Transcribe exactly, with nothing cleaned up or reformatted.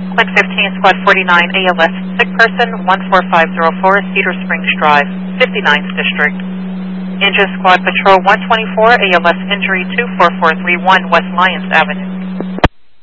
Quint fifteen, Squad forty-nine, A L S, sick person, one four five zero four, Cedar Springs Drive, fifty-ninth District. Engine Squad Patrol one twenty-four, A L S injury two four four three one, West Lyons Avenue.